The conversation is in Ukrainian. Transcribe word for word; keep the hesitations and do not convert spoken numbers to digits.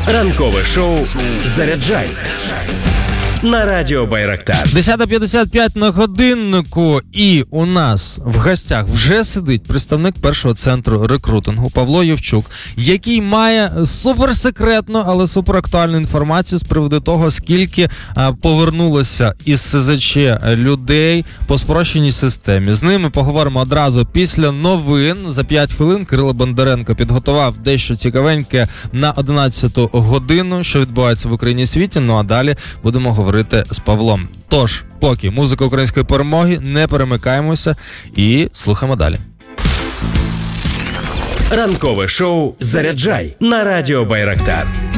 Ранкове шоу «Заряджай» на радіо Байрактар. десята п'ятдесят п'ять на годиннику, і у нас в гостях вже сидить представник першого центру рекрутингу Павло Євчук, який має суперсекретну, але суперактуальну інформацію з приводу того, скільки а, повернулося із СЗЧ людей по спрощеній системі. З ними поговоримо одразу після новин. За п'ять хвилин Кирило Бондаренко підготував дещо цікавеньке на одинадцяту годину, що відбувається в Україні і світі. Ну а далі будемо говорити з Павлом. Тож, поки музика української перемоги, не перемикаємося і слухаємо далі. Ранкове шоу «Заряджай» на радіо Байрактар.